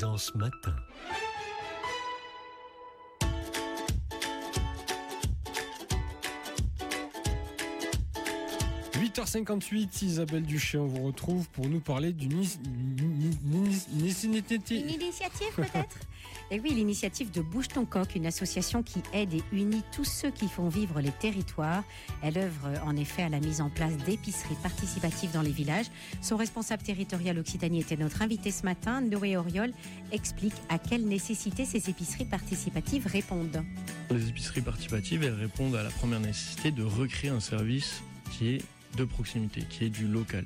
Plaisance matin. « 8h58, Isabelle Duché, on vous retrouve pour nous parler d'une initiative peut-être. Et oui, l'initiative de Bouge ton coq, une association qui aide et unit tous ceux qui font vivre les territoires. Elle œuvre en effet à la mise en place d'épiceries participatives dans les villages. Son responsable territorial Occitanie était notre invité ce matin. Noé Auriol explique à quelle nécessité ces épiceries participatives répondent. Les épiceries participatives, elles répondent à la première nécessité de recréer un service qui est de proximité, qui est du local.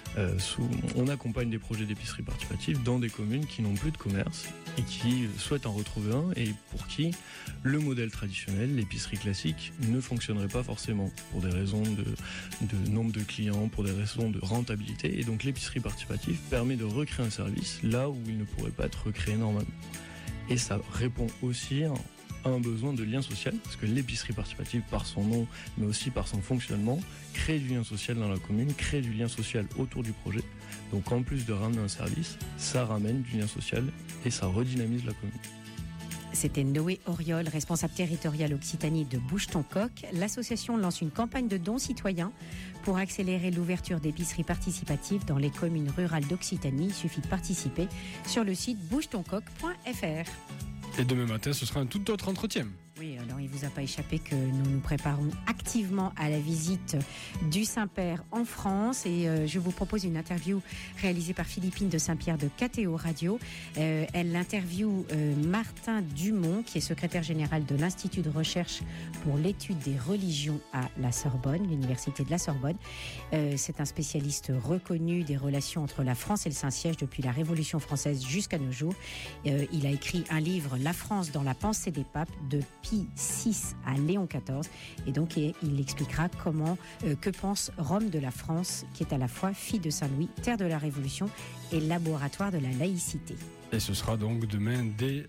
On accompagne des projets d'épicerie participative dans des communes qui n'ont plus de commerce et qui souhaitent en retrouver un et pour qui le modèle traditionnel, l'épicerie classique, ne fonctionnerait pas forcément pour des raisons de nombre de clients, pour des raisons de rentabilité. Et donc l'épicerie participative permet de recréer un service là où il ne pourrait pas être recréé normalement. Et ça répond aussi à un besoin de lien social, parce que l'épicerie participative, par son nom, mais aussi par son fonctionnement, crée du lien social dans la commune, crée du lien social autour du projet. Donc en plus de ramener un service, ça ramène du lien social et ça redynamise la commune. C'était Noé Auriol, responsable territorial Occitanie de Bouge ton coq. L'association lance une campagne de dons citoyens pour accélérer l'ouverture d'épiceries participatives dans les communes rurales d'Occitanie. Il suffit de participer sur le site bougetoncoq.fr. Et demain matin, ce sera un tout autre entretien. Oui, alors il ne vous a pas échappé que nous nous préparons activement à la visite du Saint-Père en France et je vous propose une interview réalisée par Philippine de Saint-Pierre de KTO Radio. Elle interviewe Martin Dumont, qui est secrétaire général de l'Institut de recherche pour l'étude des religions à la Sorbonne, l'université de la Sorbonne. C'est un spécialiste reconnu des relations entre la France et le Saint-Siège depuis la Révolution française jusqu'à nos jours. Il a écrit un livre, La France dans la pensée des papes, de Pie VI à Léon XIV, et donc il expliquera que pense Rome de la France, qui est à la fois fille de Saint-Louis, terre de la Révolution et laboratoire de la laïcité. Et ce sera donc demain dès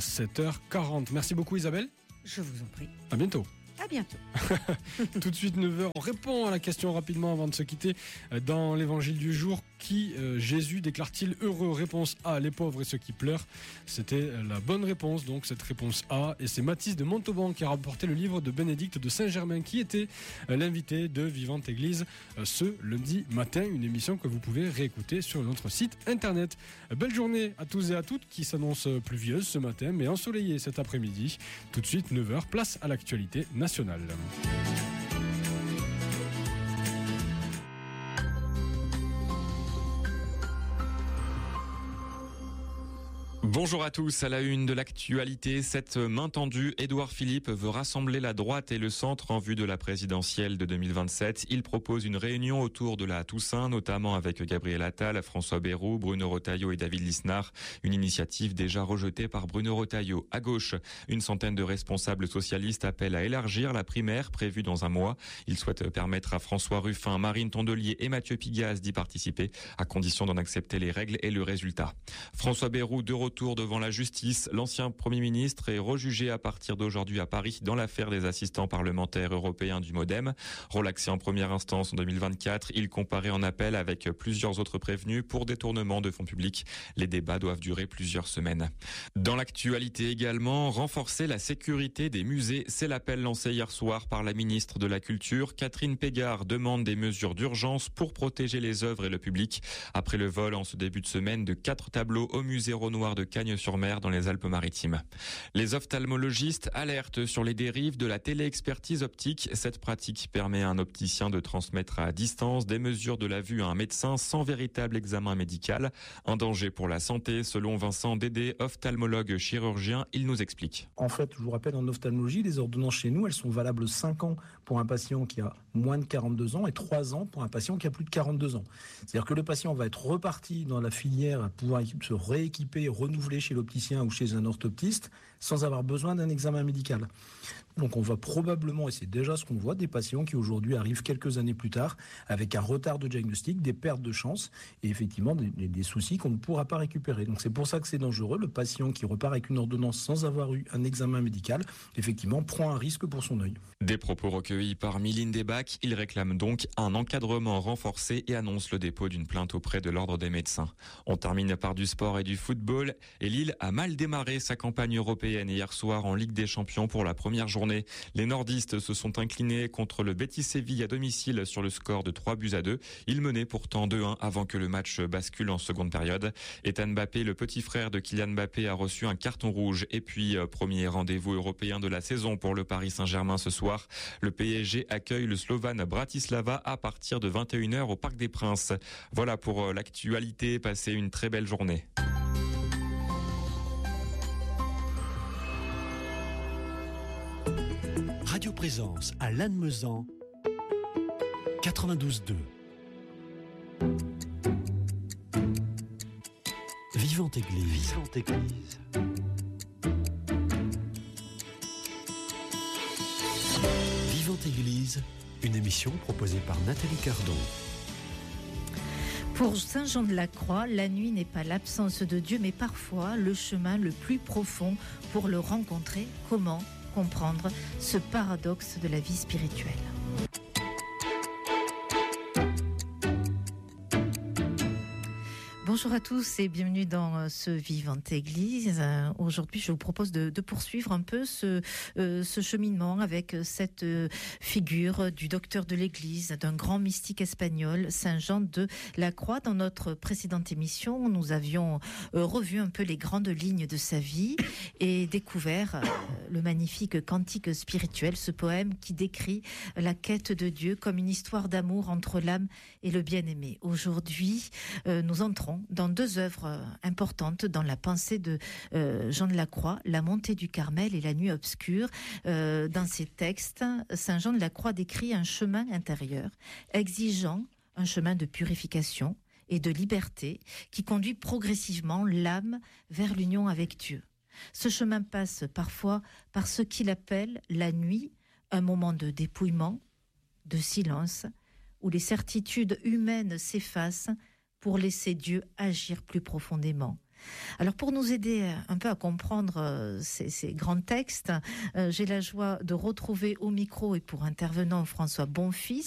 7h40. Merci beaucoup Isabelle. Je vous en prie. À bientôt. À bientôt. Tout de suite 9h, on répond à la question rapidement avant de se quitter. Dans l'évangile du jour, qui Jésus déclare-t-il heureux? Réponse A, les pauvres et ceux qui pleurent. C'était la bonne réponse, donc cette réponse A. Et c'est Mathis de Montauban qui a rapporté le livre de Bénédicte de Saint-Germain, qui était l'invité de Vivante Église ce lundi matin. Une émission que vous pouvez réécouter sur notre site internet. Belle journée à tous et à toutes, qui s'annonce pluvieuse ce matin, mais ensoleillée cet après-midi. Tout de suite 9h, place à l'actualité nationale. Bonjour à tous, à la une de l'actualité, cette main tendue, Édouard Philippe veut rassembler la droite et le centre en vue de la présidentielle de 2027. Il propose une réunion autour de la Toussaint, notamment avec Gabriel Attal, François Bayrou, Bruno Retailleau et David Lisnard. Une initiative déjà rejetée par Bruno Retailleau. À gauche, une centaine de responsables socialistes appellent à élargir la primaire prévue dans un mois. Ils souhaitent permettre à François Ruffin, Marine Tondelier et Mathieu Pigasse d'y participer, à condition d'en accepter les règles et le résultat. François Bayrou, de retour devant la justice. L'ancien Premier ministre est rejugé à partir d'aujourd'hui à Paris dans l'affaire des assistants parlementaires européens du MoDem. Relaxé en première instance en 2024, il comparaît en appel avec plusieurs autres prévenus pour détournement de fonds publics. Les débats doivent durer plusieurs semaines. Dans l'actualité également, renforcer la sécurité des musées, c'est l'appel lancé hier soir par la ministre de la Culture. Catherine Pégard demande des mesures d'urgence pour protéger les œuvres et le public. Après le vol en ce début de semaine de 4 tableaux au musée Renoir de Cagnes-sur-Mer dans les Alpes-Maritimes. Les ophtalmologistes alertent sur les dérives de la téléexpertise optique. Cette pratique permet à un opticien de transmettre à distance des mesures de la vue à un médecin sans véritable examen médical. Un danger pour la santé, selon Vincent Dédé, ophtalmologue chirurgien. Il nous explique. En fait, je vous rappelle, en ophtalmologie, les ordonnances chez nous, elles sont valables 5 ans pour un patient qui a moins de 42 ans et 3 ans pour un patient qui a plus de 42 ans. C'est-à-dire que le patient va être reparti dans la filière à pouvoir se rééquiper, renouveler chez l'opticien ou chez un orthoptiste sans avoir besoin d'un examen médical. Donc on va probablement, et c'est déjà ce qu'on voit, des patients qui aujourd'hui arrivent quelques années plus tard avec un retard de diagnostic, des pertes de chance et effectivement des soucis qu'on ne pourra pas récupérer. Donc c'est pour ça que c'est dangereux. Le patient qui repart avec une ordonnance sans avoir eu un examen médical, effectivement, prend un risque pour son œil. Des propos recueillis par Mylène Desbacs, il réclame donc un encadrement renforcé et annonce le dépôt d'une plainte auprès de l'Ordre des médecins. On termine par du sport et du football et Lille a mal démarré sa campagne européenne hier soir en Ligue des Champions pour la première journée. Les nordistes se sont inclinés contre le Betis Séville à domicile sur le score de 3-2. Ils menaient pourtant 2-1 avant que le match bascule en seconde période. Ethan Mbappé, le petit frère de Kylian Mbappé, a reçu un carton rouge. Et puis, premier rendez-vous européen de la saison pour le Paris Saint-Germain ce soir. Le PSG accueille le Slovane Bratislava à partir de 21h au Parc des Princes. Voilà pour l'actualité. Passez une très belle journée. Radio Présence à Lannemezan 92.2. Vivante Église. Vivante Église. Vivante Église, une émission proposée par Nathalie Cardon. Pour Saint Jean de la Croix, la nuit n'est pas l'absence de Dieu, mais parfois le chemin le plus profond pour le rencontrer. Comment comprendre ce paradoxe de la vie spirituelle? Bonjour à tous et bienvenue dans ce Vivante Église. Aujourd'hui, je vous propose de poursuivre un peu ce cheminement avec cette figure du docteur de l'Église, d'un grand mystique espagnol, Saint Jean de la Croix. Dans notre précédente émission, nous avions revu un peu les grandes lignes de sa vie et découvert le magnifique cantique spirituel, ce poème qui décrit la quête de Dieu comme une histoire d'amour entre l'âme et le bien-aimé. Aujourd'hui, nous entrons dans deux œuvres importantes dans la pensée de Jean de la Croix, La montée du Carmel et La nuit obscure. Dans ces textes, Saint Jean de la Croix décrit un chemin intérieur, exigeant un chemin de purification et de liberté qui conduit progressivement l'âme vers l'union avec Dieu. Ce chemin passe parfois par ce qu'il appelle la nuit, un moment de dépouillement, de silence, où les certitudes humaines s'effacent pour laisser Dieu agir plus profondément. Alors pour nous aider un peu à comprendre ces grands textes, j'ai la joie de retrouver au micro et pour intervenant François Bonfils.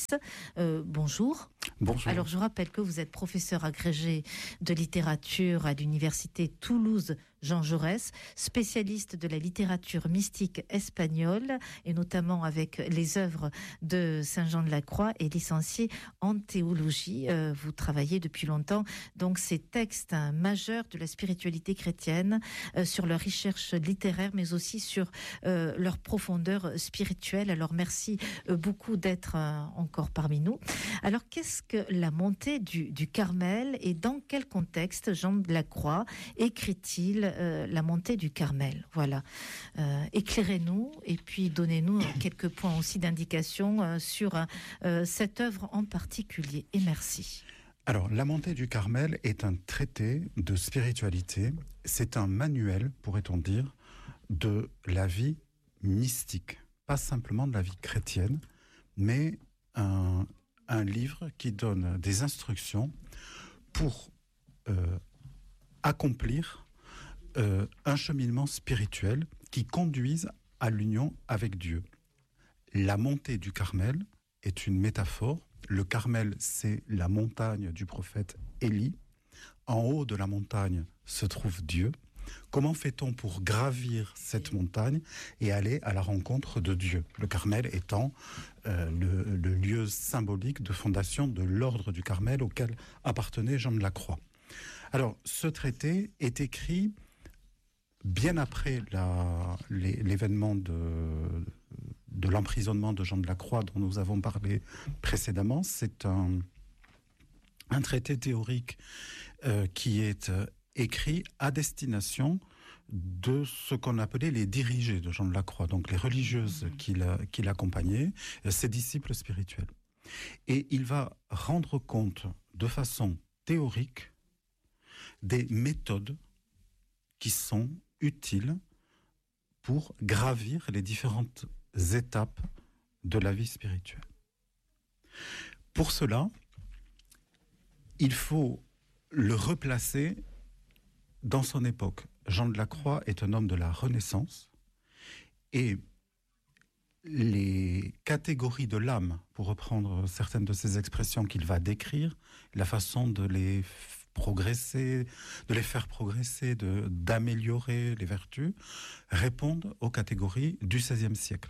Bonjour. Bonjour. Alors je rappelle que vous êtes professeur agrégé de littérature à l'université Toulouse Jean Jaurès, spécialiste de la littérature mystique espagnole et notamment avec les œuvres de Saint Jean de la Croix et licencié en théologie. Vous travaillez depuis longtemps donc ces textes majeurs de la spiritualité chrétienne sur leur recherche littéraire mais aussi sur leur profondeur spirituelle. Alors merci beaucoup d'être encore parmi nous. Alors qu'est-ce que la montée du Carmel et dans quel contexte Jean de la Croix écrit-il la montée du Carmel? Voilà. Éclairez-nous et puis donnez-nous quelques points aussi d'indication sur cette œuvre en particulier. Et merci. Alors, La montée du Carmel est un traité de spiritualité. C'est un manuel, pourrait-on dire, de la vie mystique. Pas simplement de la vie chrétienne, mais un livre qui donne des instructions pour accomplir un cheminement spirituel qui conduise à l'union avec Dieu. La montée du Carmel est une métaphore. Le Carmel, c'est la montagne du prophète Élie. En haut de la montagne se trouve Dieu. Comment fait-on pour gravir cette montagne et aller à la rencontre de Dieu? Le Carmel étant le lieu symbolique de fondation de l'ordre du Carmel auquel appartenait Jean de la Croix. Alors, ce traité est écrit bien après l'événement de l'emprisonnement de Jean de la Croix dont nous avons parlé précédemment. C'est un traité théorique qui est écrit à destination de ce qu'on appelait les dirigés de Jean de la Croix, donc les religieuses qui l'accompagnaient, ses disciples spirituels. Et il va rendre compte de façon théorique des méthodes qui sont utiles pour gravir les différentes étapes de la vie spirituelle. Pour cela, il faut le replacer dans son époque. Jean de la Croix est un homme de la Renaissance et les catégories de l'âme, pour reprendre certaines de ces expressions qu'il va décrire, la façon de les progresser, de les faire progresser, d'améliorer les vertus, répondent aux catégories du XVIe siècle.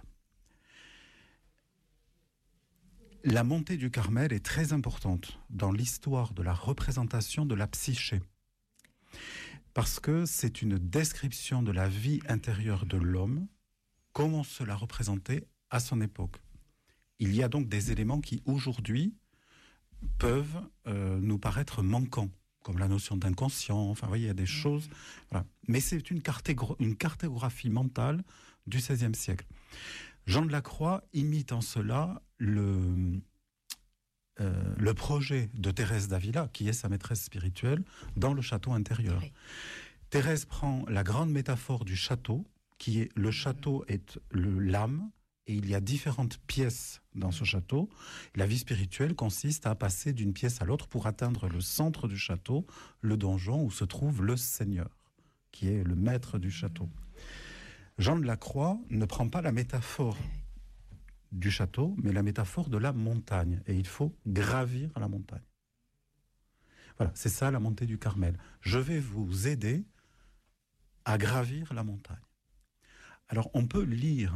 La montée du Carmel est très importante dans l'histoire de la représentation de la psyché, parce que c'est une description de la vie intérieure de l'homme, comment cela représentait à son époque. Il y a donc des éléments qui, aujourd'hui, peuvent nous paraître manquants, comme la notion d'inconscient, enfin, vous voyez, il y a des choses... Voilà. Mais c'est une cartographie mentale du XVIe siècle. Jean de la Croix imite en cela le projet de Thérèse d'Avila, qui est sa maîtresse spirituelle, dans le château intérieur. Oui. Thérèse prend la grande métaphore du château, qui est le château est l'âme, et il y a différentes pièces dans ce château. La vie spirituelle consiste à passer d'une pièce à l'autre pour atteindre le centre du château, le donjon où se trouve le Seigneur, qui est le maître du château. Jean de la Croix ne prend pas la métaphore du château, mais la métaphore de la montagne. Et il faut gravir la montagne. Voilà, c'est ça la montée du Carmel. Je vais vous aider à gravir la montagne. Alors, on peut lire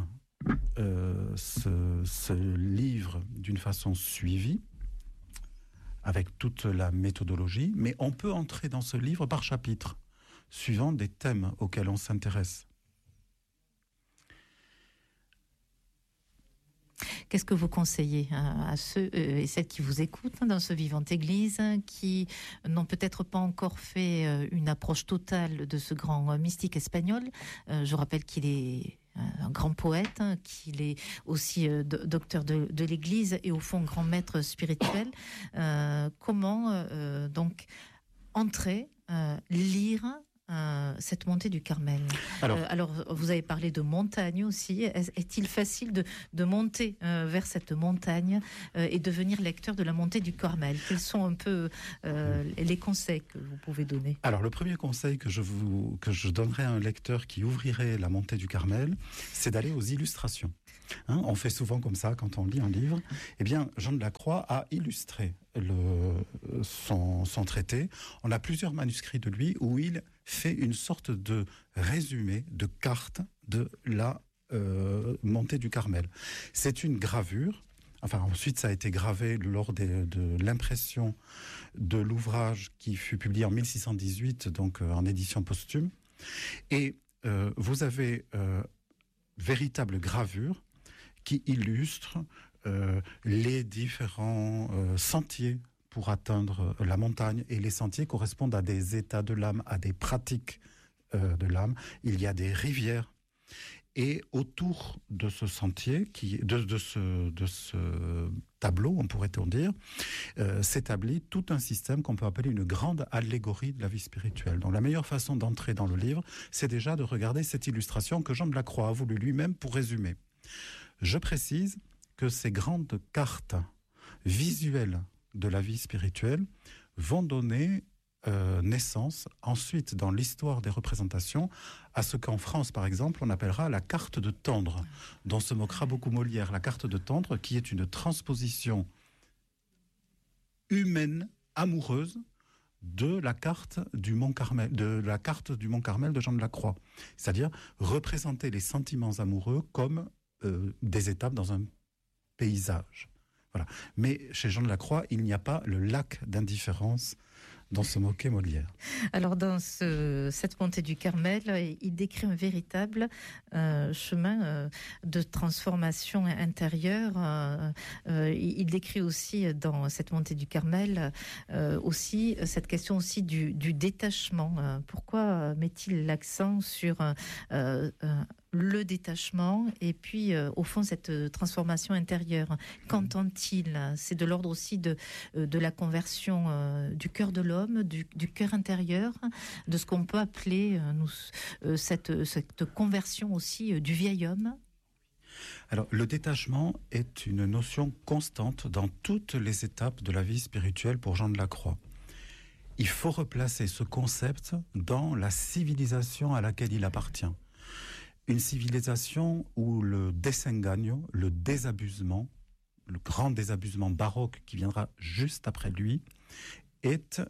ce livre d'une façon suivie, avec toute la méthodologie, mais on peut entrer dans ce livre par chapitre, suivant des thèmes auxquels on s'intéresse. Qu'est-ce que vous conseillez à ceux et celles qui vous écoutent dans ce Vivante Église, qui n'ont peut-être pas encore fait une approche totale de ce grand mystique espagnol? Je rappelle qu'il est un grand poète, qu'il est aussi docteur de l'Église et au fond grand maître spirituel. Comment donc entrer, lire cette montée du Carmel? Alors, vous avez parlé de montagne aussi. Est-il facile de monter vers cette montagne et devenir lecteur de la montée du Carmel? Quels sont un peu les conseils que vous pouvez donner? Alors, le premier conseil que je donnerais à un lecteur qui ouvrirait la montée du Carmel, c'est d'aller aux illustrations. On fait souvent comme ça quand on lit un livre. Eh bien, Jean de la Croix a illustré son traité. On a plusieurs manuscrits de lui où il fait une sorte de résumé, de carte de la montée du Carmel. C'est une gravure. Enfin, ensuite, ça a été gravé lors de l'impression de l'ouvrage qui fut publié en 1618, donc en édition posthume. Et vous avez véritable gravure qui illustre les différents sentiers pour atteindre la montagne. Et les sentiers correspondent à des états de l'âme, à des pratiques de l'âme. Il y a des rivières. Et autour de ce sentier, de ce tableau, on pourrait-on dire, s'établit tout un système qu'on peut appeler une grande allégorie de la vie spirituelle. Donc la meilleure façon d'entrer dans le livre, c'est déjà de regarder cette illustration que Jean de la Croix a voulu lui-même pour résumer. Je précise que ces grandes cartes visuelles de la vie spirituelle vont donner naissance, ensuite, dans l'histoire des représentations, à ce qu'en France, par exemple, on appellera la carte de tendre, dont se moquera beaucoup Molière. La carte de tendre, qui est une transposition humaine, amoureuse, de la carte du Mont Carmel, de Jean de la Croix. C'est-à-dire représenter les sentiments amoureux comme des étapes dans un paysage. Voilà. Mais chez Jean de la Croix, il n'y a pas le lac d'indifférence dont se moquait Molière. Alors, dans cette montée du Carmel, il décrit un véritable chemin de transformation intérieure. Il décrit aussi, dans cette montée du Carmel, aussi cette question aussi du détachement. Pourquoi met-il l'accent sur le détachement et puis au fond cette transformation intérieure. Qu'entend-il ? C'est de l'ordre aussi de la conversion du cœur de l'homme, du cœur intérieur, de ce qu'on peut appeler cette conversion aussi du vieil homme. Alors, le détachement est une notion constante dans toutes les étapes de la vie spirituelle pour Jean de la Croix. Il faut replacer ce concept dans la civilisation à laquelle il appartient. Une civilisation où le desengaño, le désabusement, le grand désabusement baroque qui viendra juste après lui, est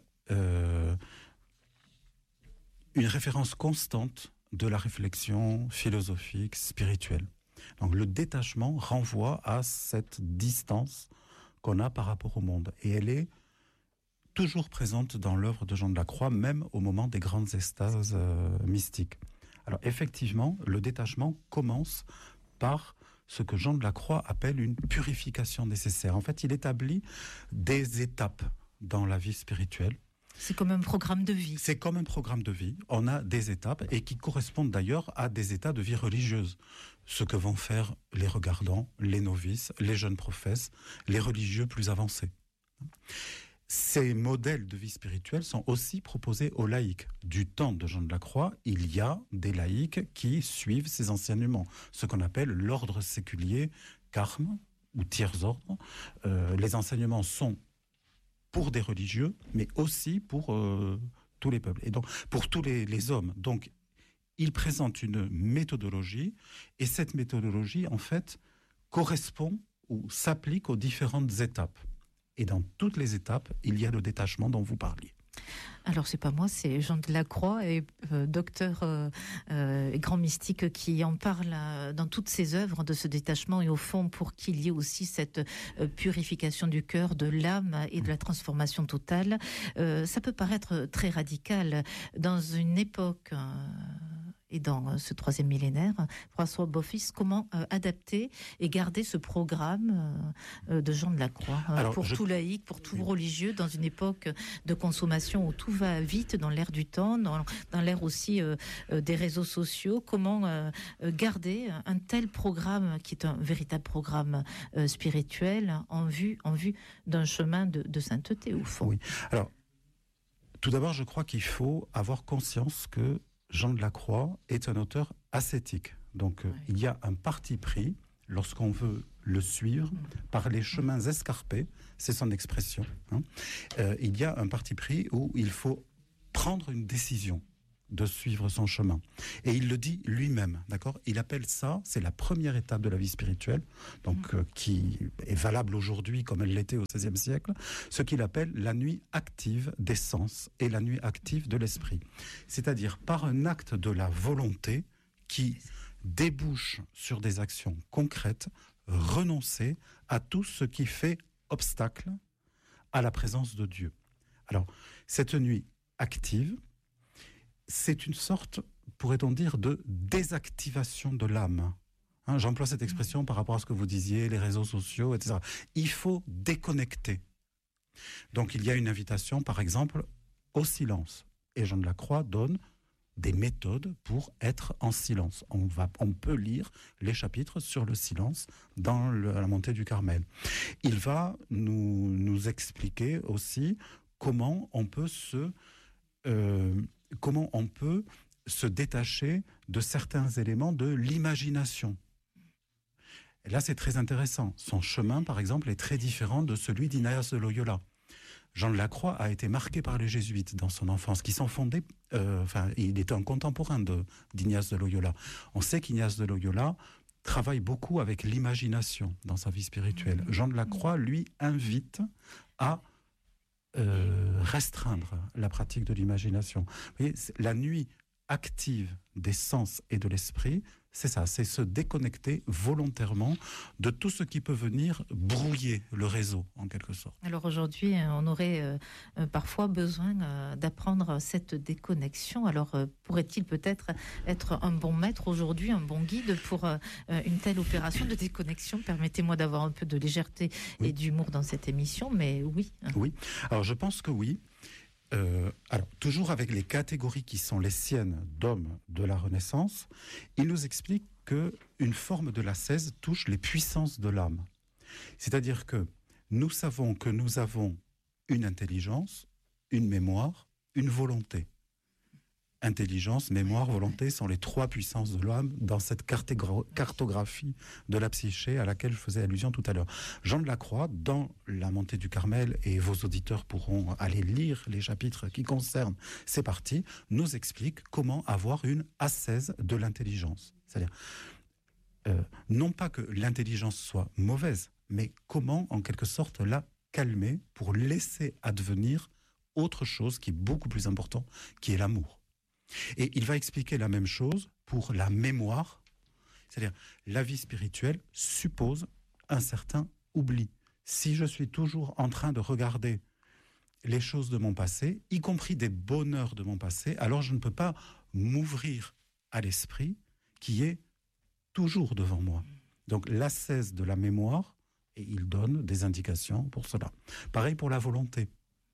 une référence constante de la réflexion philosophique, spirituelle. Donc le détachement renvoie à cette distance qu'on a par rapport au monde. Et elle est toujours présente dans l'œuvre de Jean de la Croix, même au moment des grandes extases mystiques. Alors effectivement, le détachement commence par ce que Jean de la Croix appelle une purification nécessaire. En fait, il établit des étapes dans la vie spirituelle. C'est comme un programme de vie. C'est comme un programme de vie. On a des étapes et qui correspondent d'ailleurs à des états de vie religieuse. Ce que vont faire les regardants, les novices, les jeunes professes, les religieux plus avancés. Ces modèles de vie spirituelle sont aussi proposés aux laïcs. Du temps de Jean de la Croix, il y a des laïcs qui suivent ces enseignements, ce qu'on appelle l'ordre séculier, carme ou tiers ordre. Les enseignements sont pour des religieux, mais aussi pour tous les peuples, et donc pour tous les hommes. Donc, il présente une méthodologie, et cette méthodologie, en fait, correspond ou s'applique aux différentes étapes. Et dans toutes les étapes, il y a le détachement dont vous parliez. Alors c'est pas moi, c'est Jean de la Croix, et docteur et grand mystique, qui en parle dans toutes ses œuvres de ce détachement, et au fond pour qu'il y ait aussi cette purification du cœur, de l'âme et de la transformation totale. Ça peut paraître très radical dans une époque et dans ce troisième millénaire. François Beaufils, comment adapter et garder ce programme de Jean de la Croix pour tout laïc, pour tout religieux, dans une époque de consommation où tout va vite, dans l'ère du temps, dans l'ère aussi des réseaux sociaux. Comment garder un tel programme qui est un véritable programme spirituel en vue d'un chemin de sainteté, au fond. Oui. Alors, tout d'abord, je crois qu'il faut avoir conscience que Jean de la Croix est un auteur ascétique. Donc, il y a un parti pris, lorsqu'on veut le suivre, par les chemins escarpés, c'est son expression. Il y a un parti pris où il faut prendre une décision de suivre son chemin. Et il le dit lui-même, d'accord ? Il appelle ça, c'est la première étape de la vie spirituelle, donc qui est valable aujourd'hui comme elle l'était au XVIe siècle, ce qu'il appelle la nuit active des sens et la nuit active de l'esprit. C'est-à-dire par un acte de la volonté qui débouche sur des actions concrètes, renoncer à tout ce qui fait obstacle à la présence de Dieu. Alors, cette nuit active, c'est une sorte, pourrait-on dire, de désactivation de l'âme. J'emploie cette expression par rapport à ce que vous disiez, les réseaux sociaux, etc. Il faut déconnecter. Donc il y a une invitation, par exemple, au silence. Et Jean de la Croix donne des méthodes pour être en silence. On peut lire les chapitres sur le silence dans la montée du Carmel. Il va nous expliquer aussi comment on peut se détacher de certains éléments de l'imagination. Et là, c'est très intéressant. Son chemin, par exemple, est très différent de celui d'Ignace de Loyola. Jean de la Croix a été marqué par les jésuites dans son enfance, qui sont fondés... il était un contemporain d'Ignace de Loyola. On sait qu'Ignace de Loyola travaille beaucoup avec l'imagination dans sa vie spirituelle. Jean de la Croix, lui, invite à restreindre la pratique de l'imagination. Vous voyez, la nuit active des sens et de l'esprit, c'est ça, c'est se déconnecter volontairement de tout ce qui peut venir brouiller le réseau, en quelque sorte. Alors aujourd'hui, on aurait parfois besoin d'apprendre cette déconnexion. Alors pourrait-il peut-être être un bon maître aujourd'hui, un bon guide pour une telle opération de déconnexion ? Permettez-moi d'avoir un peu de légèreté et d'humour dans cette émission, mais oui. Oui, alors je pense que oui. Alors, toujours avec les catégories qui sont les siennes d'hommes de la Renaissance, il nous explique qu'une forme de l'ascèse touche les puissances de l'âme. C'est-à-dire que nous savons que nous avons une intelligence, une mémoire, une volonté. Intelligence, mémoire, volonté sont les trois puissances de l'âme dans cette cartographie de la psyché à laquelle je faisais allusion tout à l'heure. Jean de la Croix, dans la montée du Carmel, et vos auditeurs pourront aller lire les chapitres qui concernent ces parties, nous explique comment avoir une ascèse de l'intelligence. C'est-à-dire, non pas que l'intelligence soit mauvaise, mais comment, en quelque sorte, la calmer pour laisser advenir autre chose qui est beaucoup plus important, qui est l'amour. Et il va expliquer la même chose pour la mémoire, c'est-à-dire la vie spirituelle suppose un certain oubli. Si je suis toujours en train de regarder les choses de mon passé, y compris des bonheurs de mon passé, alors je ne peux pas m'ouvrir à l'esprit qui est toujours devant moi. Donc l'ascèse de la mémoire, et il donne des indications pour cela. Pareil pour la volonté.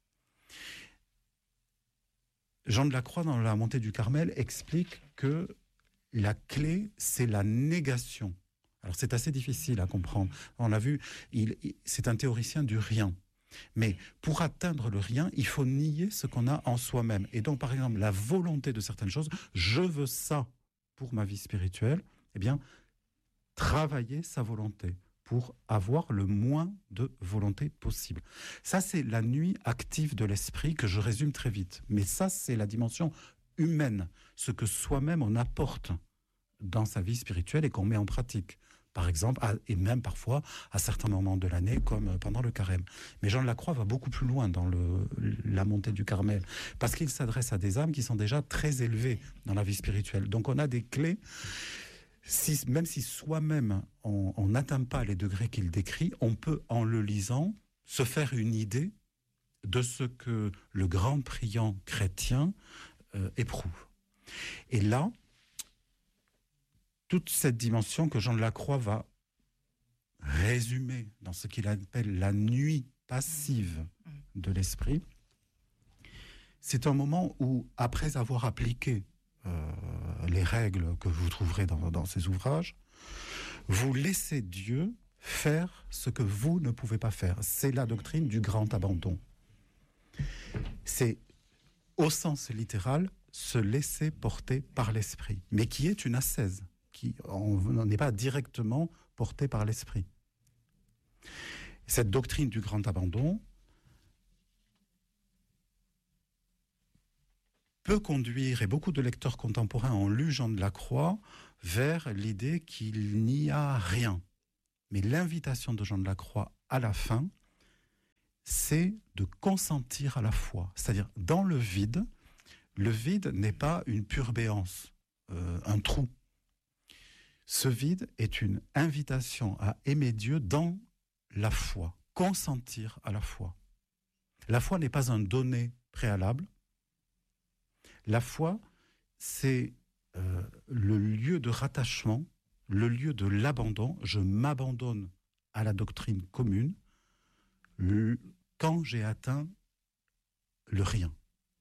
Jean de la Croix, dans la montée du Carmel, explique que la clé, c'est la négation. Alors c'est assez difficile à comprendre. On l'a vu, c'est un théoricien du rien. Mais pour atteindre le rien, il faut nier ce qu'on a en soi-même. Et donc, par exemple, la volonté de certaines choses, je veux ça pour ma vie spirituelle, eh bien, travailler sa volonté pour avoir le moins de volonté possible. Ça, c'est la nuit active de l'esprit que je résume très vite. Mais ça, c'est la dimension humaine, ce que soi-même on apporte dans sa vie spirituelle et qu'on met en pratique. Par exemple, et même parfois à certains moments de l'année, comme pendant le carême. Mais Jean de la Croix va beaucoup plus loin dans la montée du Carmel, parce qu'il s'adresse à des âmes qui sont déjà très élevées dans la vie spirituelle. Donc on a des clés. Même si soi-même on n'atteint pas les degrés qu'il décrit, on peut, en le lisant, se faire une idée de ce que le grand priant chrétien éprouve. Et là, toute cette dimension que Jean de la Croix va résumer dans ce qu'il appelle la nuit passive de l'esprit, c'est un moment où, après avoir appliqué les règles que vous trouverez dans ces ouvrages, vous laissez Dieu faire ce que vous ne pouvez pas faire. C'est la doctrine du grand abandon. C'est, au sens littéral, se laisser porter par l'esprit, mais qui est une ascèse, on n'est pas directement porté par l'esprit. Cette doctrine du grand abandon peut conduire, et beaucoup de lecteurs contemporains ont lu Jean de la Croix, vers l'idée qu'il n'y a rien. Mais l'invitation de Jean de la Croix à la fin, c'est de consentir à la foi. C'est-à-dire, dans le vide n'est pas une pure béance, un trou. Ce vide est une invitation à aimer Dieu dans la foi, consentir à la foi. La foi n'est pas un donné préalable. La foi, c'est le lieu de rattachement, le lieu de l'abandon. Je m'abandonne à la doctrine commune quand j'ai atteint le rien.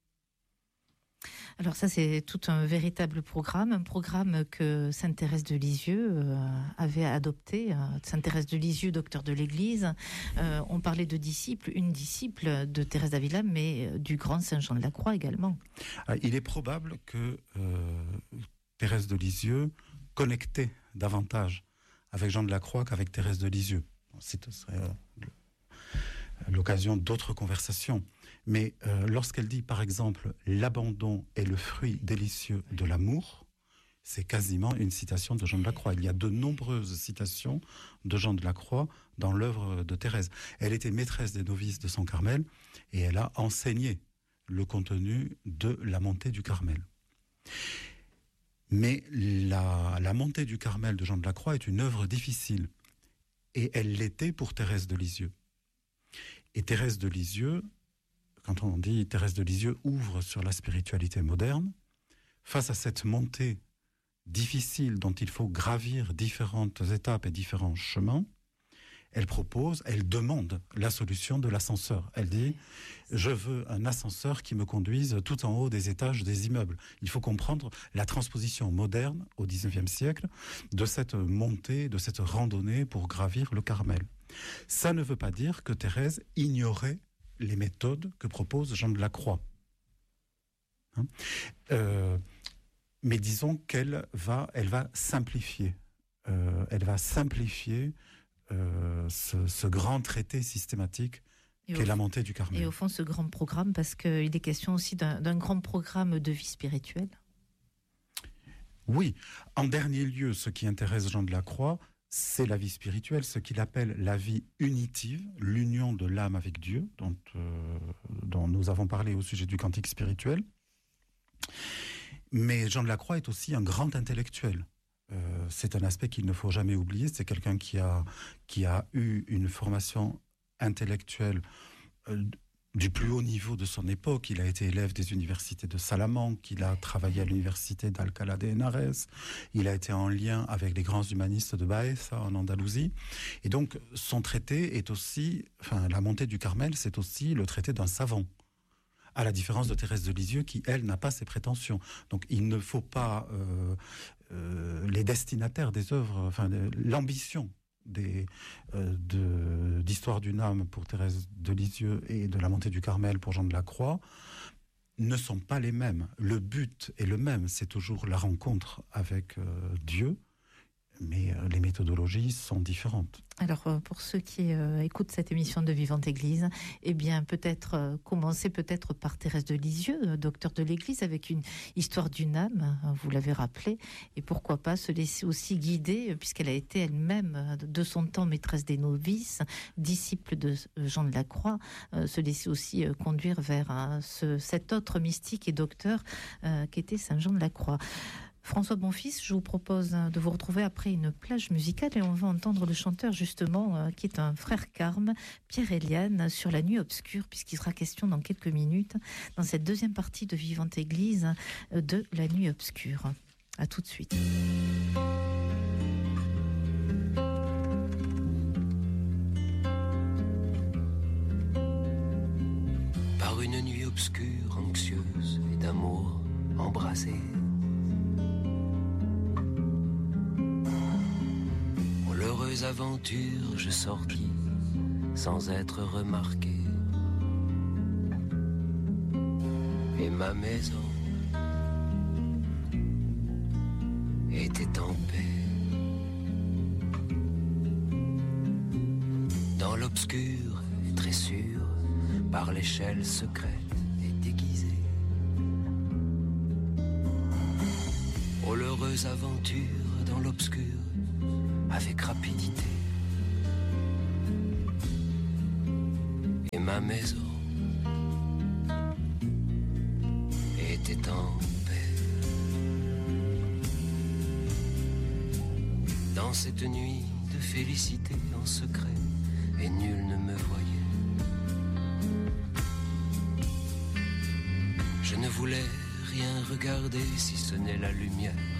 Alors ça, c'est tout un véritable programme, un programme que Sainte Thérèse de Lisieux avait adopté. Sainte Thérèse de Lisieux, docteur de l'Église. On parlait de disciple, une disciple de Thérèse d'Avila, mais du grand Saint Jean de la Croix également. Il est probable que Thérèse de Lisieux connectait davantage avec Jean de la Croix qu'avec Thérèse de Lisieux. Ce serait l'occasion d'autres conversations. Mais lorsqu'elle dit, par exemple, « L'abandon est le fruit délicieux de l'amour », c'est quasiment une citation de Jean de la Croix. Il y a de nombreuses citations de Jean de la Croix dans l'œuvre de Thérèse. Elle était maîtresse des novices de son Carmel et elle a enseigné le contenu de la montée du Carmel. Mais la montée du Carmel de Jean de la Croix est une œuvre difficile. Et elle l'était pour Thérèse de Lisieux. Et Thérèse de Lisieux, quand on dit Thérèse de Lisieux ouvre sur la spiritualité moderne, face à cette montée difficile dont il faut gravir différentes étapes et différents chemins, elle demande la solution de l'ascenseur. Elle dit, je veux un ascenseur qui me conduise tout en haut des étages des immeubles. Il faut comprendre la transposition moderne au XIXe siècle de cette montée, de cette randonnée pour gravir le Carmel. Ça ne veut pas dire que Thérèse ignorait les méthodes que propose Jean de la Croix. Mais disons qu'elle va simplifier. Elle va simplifier ce grand traité systématique qu'est la montée du Carmel. Et au fond, ce grand programme, parce qu'il est question aussi d'un grand programme de vie spirituelle. Oui, en dernier lieu, ce qui intéresse Jean de la Croix, c'est la vie spirituelle, ce qu'il appelle la vie unitive, l'union de l'âme avec Dieu, dont nous avons parlé au sujet du cantique spirituel. Mais Jean de la Croix est aussi un grand intellectuel. C'est un aspect qu'il ne faut jamais oublier. C'est quelqu'un qui a eu une formation intellectuelle du plus haut niveau de son époque. Il a été élève des universités de Salamanque, il a travaillé à l'université d'Alcalá de Henares, il a été en lien avec les grands humanistes de Baeza en Andalousie. Et donc son traité est aussi, la montée du Carmel, c'est aussi le traité d'un savant. À la différence de Thérèse de Lisieux, qui, elle, n'a pas ces prétentions. Donc, il ne faut pas les destinataires des œuvres, l'ambition d'Histoire d'une âme pour Thérèse de Lisieux et de la montée du Carmel pour Jean de la Croix ne sont pas les mêmes. Le but est le même, c'est toujours la rencontre avec Dieu, mais les méthodologies sont différentes. Alors, pour ceux qui écoutent cette émission de Vivante Église, eh bien, peut-être commencer par Thérèse de Lisieux, docteur de l'Église, avec une histoire d'une âme, vous l'avez rappelé, et pourquoi pas se laisser aussi guider, puisqu'elle a été elle-même, de son temps, maîtresse des novices, disciple de Jean de la Croix, se laisser aussi conduire vers cet autre mystique et docteur qu'était Saint Jean de la Croix. François Bonfils, je vous propose de vous retrouver après une plage musicale et on va entendre le chanteur justement qui est un frère carme, Pierre Eliane, sur la nuit obscure, puisqu'il sera question dans quelques minutes, dans cette deuxième partie de Vivante Église, de la nuit obscure. À tout de suite. Par une nuit obscure, anxieuse et d'amour embrasé, l'heureuse aventure, je sortis sans être remarqué. Et ma maison était en paix. Dans l'obscur et très sûr, par l'échelle secrète et déguisée. Oh, l'heureuse aventure dans l'obscur, avec rapidité. Et ma maison était en paix. Dans cette nuit de félicité en secret, et nul ne me voyait. Je ne voulais rien regarder si ce n'est la lumière